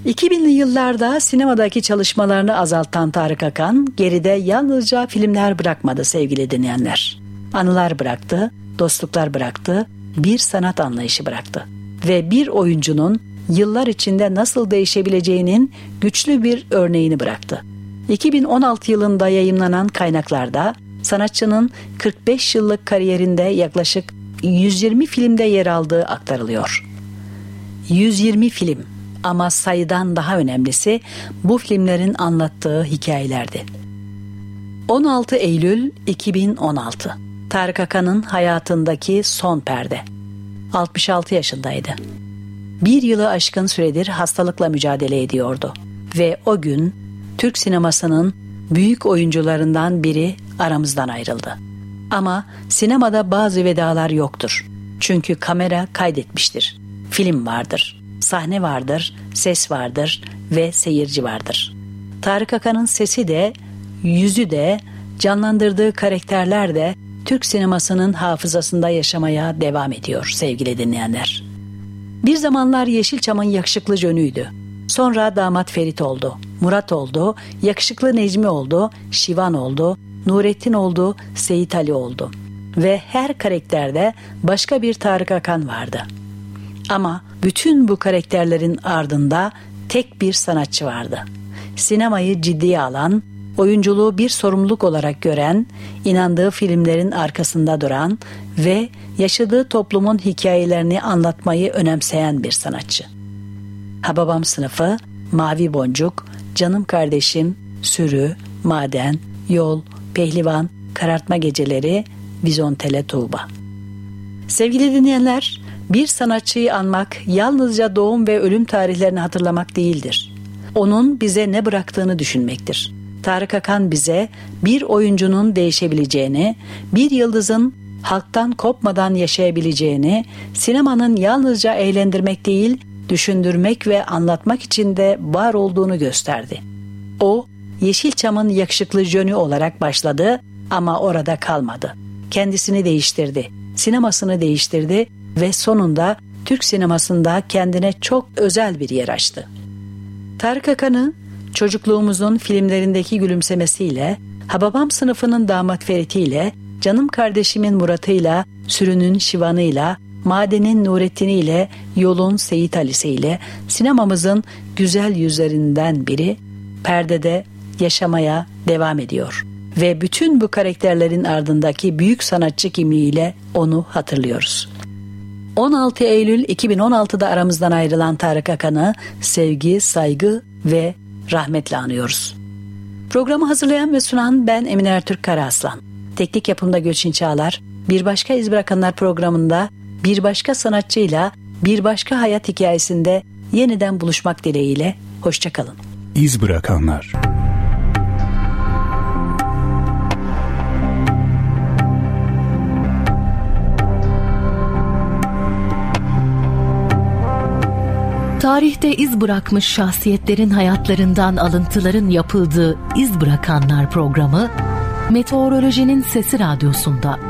2000'li yıllarda sinemadaki çalışmalarını azaltan Tarık Akan geride yalnızca filmler bırakmadı sevgili dinleyenler. Anılar bıraktı, dostluklar bıraktı, bir sanat anlayışı bıraktı. Ve bir oyuncunun yıllar içinde nasıl değişebileceğinin güçlü bir örneğini bıraktı. 2016 yılında yayımlanan kaynaklarda sanatçının 45 yıllık kariyerinde yaklaşık 120 filmde yer aldığı aktarılıyor. 120 film ama sayıdan daha önemlisi bu filmlerin anlattığı hikayelerdi. 16 Eylül 2016 Tarık Akan'ın hayatındaki son perde. 66 yaşındaydı. Bir yılı aşkın süredir hastalıkla mücadele ediyordu. Ve o gün Türk sinemasının büyük oyuncularından biri aramızdan ayrıldı. Ama sinemada bazı vedalar yoktur. Çünkü kamera kaydetmiştir. Film vardır, sahne vardır, ses vardır ve seyirci vardır. Tarık Akan'ın sesi de, yüzü de, canlandırdığı karakterler de Türk sinemasının hafızasında yaşamaya devam ediyor sevgili dinleyenler. Bir zamanlar Yeşilçam'ın yakışıklı Jönü'ydü. Sonra damat Ferit oldu, Murat oldu, yakışıklı Necmi oldu, Şivan oldu, Nurettin oldu, Seyit Ali oldu. Ve her karakterde başka bir Tarık Akan vardı. Ama bütün bu karakterlerin ardında tek bir sanatçı vardı. Sinemayı ciddiye alan, oyunculuğu bir sorumluluk olarak gören, inandığı filmlerin arkasında duran ve yaşadığı toplumun hikayelerini anlatmayı önemseyen bir sanatçı. Hababam Sınıfı, Mavi Boncuk, Canım Kardeşim, Sürü, Maden, Yol, Pehlivan, Karartma Geceleri, Vizontele Tuğba. Sevgili dinleyenler, bir sanatçıyı anmak yalnızca doğum ve ölüm tarihlerini hatırlamak değildir. Onun bize ne bıraktığını düşünmektir. Tarık Akan bize bir oyuncunun değişebileceğini, bir yıldızın halktan kopmadan yaşayabileceğini, sinemanın yalnızca eğlendirmek değil, düşündürmek ve anlatmak için de var olduğunu gösterdi. O, Yeşilçam'ın yakışıklı Jönü olarak başladı ama orada kalmadı. Kendisini değiştirdi, sinemasını değiştirdi ve sonunda Türk sinemasında kendine çok özel bir yer açtı. Tarık Akan'ı çocukluğumuzun filmlerindeki gülümsemesiyle, Hababam Sınıfı'nın damat Ferit'iyle, Canım Kardeşimin Murat'ıyla, Sürü'nün Şivan'ıyla, Maden'in Nurettin'iyle, Yol'un Seyit Ali'siyle sinemamızın güzel yüzlerinden biri perdede yaşamaya devam ediyor. Ve bütün bu karakterlerin ardındaki büyük sanatçı kimliğiyle onu hatırlıyoruz. 16 Eylül 2016'da aramızdan ayrılan Tarık Akan'ı sevgi, saygı ve rahmetle anıyoruz. Programı hazırlayan ve sunan ben Emine Ertürk Karaaslan. Teknik yapımda Gülçin Çağlar, Bir Başka İz Bırakanlar programında bir başka sanatçıyla bir başka hayat hikayesinde yeniden buluşmak dileğiyle. Hoşça kalın. İz Bırakanlar. Tarihte iz bırakmış şahsiyetlerin hayatlarından alıntıların yapıldığı İz Bırakanlar programı Meteorolojinin Sesi Radyosu'nda.